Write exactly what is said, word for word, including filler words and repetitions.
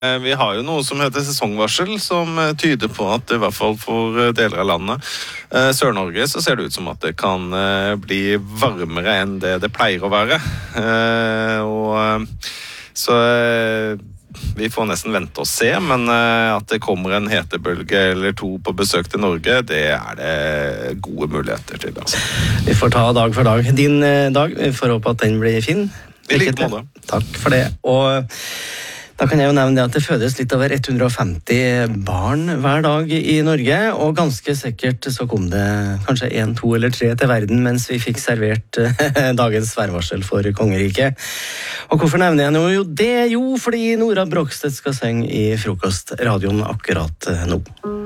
Vi har jo noe som heter sesongvarsel, som tyder på at i hvert fall for deler av landet, Sør-Norge, så ser det ut som at det kan bli varmere enn det det pleier å være. Og så vi får nesten vente og se, men at det kommer en hetebølge eller to på besøk til Norge, det er det gode muligheter til. Altså. Vi får ta dag for dag. Din dag, vi får håpe at den blir fin. I like måte. Takk for det. Og da kan jeg jo nevne det at det fødes litt over hundre og femti barn hver dag i Norge, og ganske sikkert så kom det kanskje en, to eller tre til verden mens vi fikk servert dagens værvarsel for kongeriket. Og hvorfor nevner jeg nå jo det? Jo, fordi Nora Brogstedt skal synge i frokostradioen akkurat nå.